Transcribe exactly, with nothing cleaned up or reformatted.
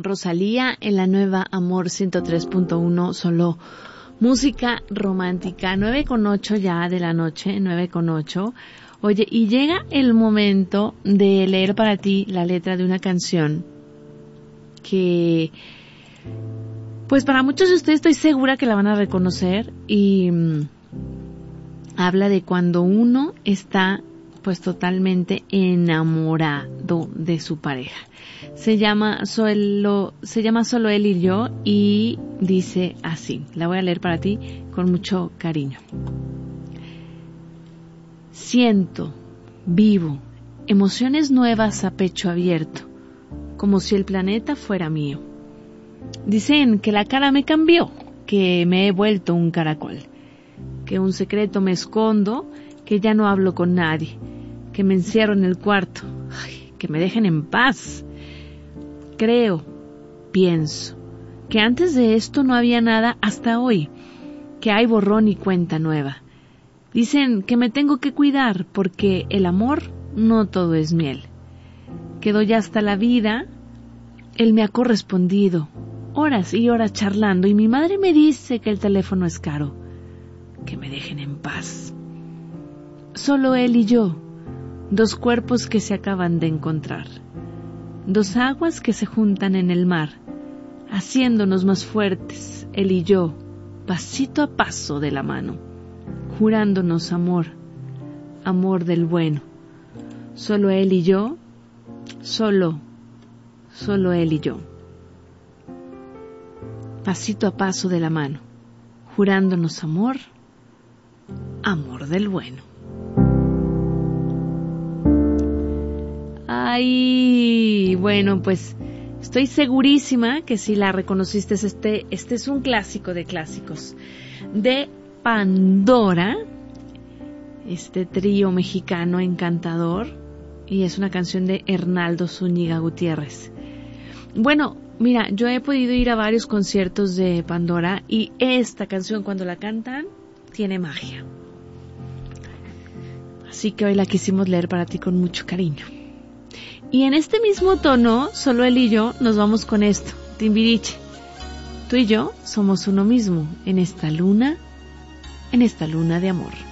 Rosalía en la nueva Amor ciento tres punto uno, solo música romántica. Nueve con ocho ya de la noche, nueve con ocho. Oye, y llega el momento de leer para ti la letra de una canción que, pues para muchos de ustedes estoy segura que la van a reconocer, y mmm, habla de cuando uno está pues totalmente enamorado de su pareja. Se llama solo, se llama Solo él y yo, y dice así. La voy a leer para ti con mucho cariño. Siento, vivo, emociones nuevas a pecho abierto, como si el planeta fuera mío. Dicen que la cara me cambió, que me he vuelto un caracol, que un secreto me escondo, que ya no hablo con nadie, que me encierro en el cuarto, ay, que me dejen en paz. Creo, pienso, que antes de esto no había nada hasta hoy, que hay borrón y cuenta nueva. Dicen que me tengo que cuidar porque el amor no todo es miel, que doy hasta la vida, él me ha correspondido, horas y horas charlando, y mi madre me dice que el teléfono es caro, que me dejen en paz. Solo él y yo, dos cuerpos que se acaban de encontrar, dos aguas que se juntan en el mar, haciéndonos más fuertes, él y yo, pasito a paso de la mano, jurándonos amor, amor del bueno. Solo él y yo, solo, solo él y yo, pasito a paso de la mano, jurándonos amor, amor del bueno. Ay, bueno, pues estoy segurísima que si la reconociste, este, este es un clásico de clásicos de Pandora, este trío mexicano encantador, y es una canción de Hernaldo Zúñiga Gutiérrez. Bueno, mira, yo he podido ir a varios conciertos de Pandora y esta canción cuando la cantan tiene magia. Así que hoy la quisimos leer para ti con mucho cariño. Y en este mismo tono, solo él y yo, nos vamos con esto, Timbiriche. Tú y yo somos uno mismo en esta luna, en esta luna de amor.